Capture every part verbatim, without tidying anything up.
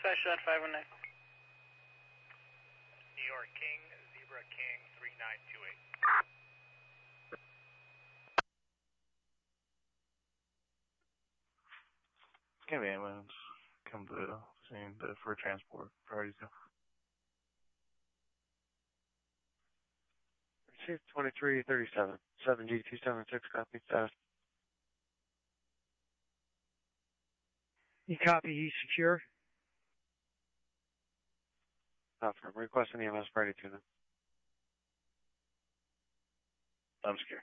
Dispatch that five one nine. New York King, Zebra King, three nine two eight. Can be ambulance. Come to the scene to, for transport. Priorities go. Receive twenty-three thirty-seven. seven G two seven six, copy status. You copy, you secure? Affirm. Request an E M S priority to them. I'm scared.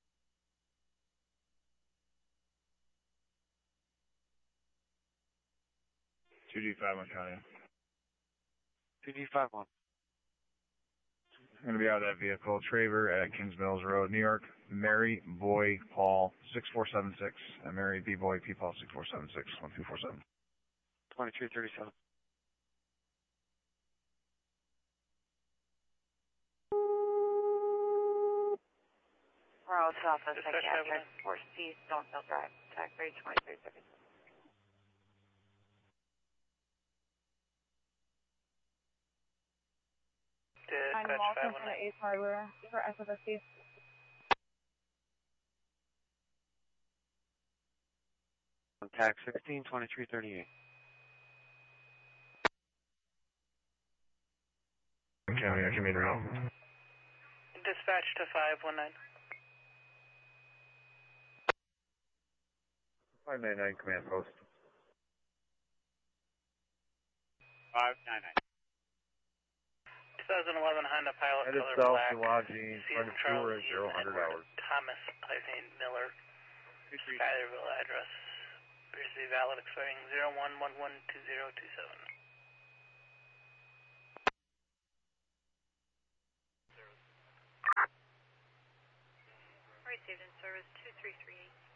two D five one County. two D five one. I'm going to be out of that vehicle. Traver at Kings Mills Road, New York. Mary Boy Paul six four seven six. And Mary B Boy P Paul six four seven six one two four seven. twenty-three thirty-seven. Rose Office, Psychiatric, Force East, Stonehill Drive, Tag three twenty-three thirty-seven. Dispatch I'm Walton five from one the nine. Ace Hardware for S F S C. Tag sixteen twenty-three thirty-eight. County, I can meet her now. Dispatch to five one nine. five nine nine command post. five nine nine. twenty eleven Honda Pilot Headed color south black. to Lodging, Season twenty-two Charles or zero East, hundred Edward hours. Thomas, Python Miller. Schuylerville address. Appears to be valid, expiring zero one one one two zero two seven. Received in service two three three eight.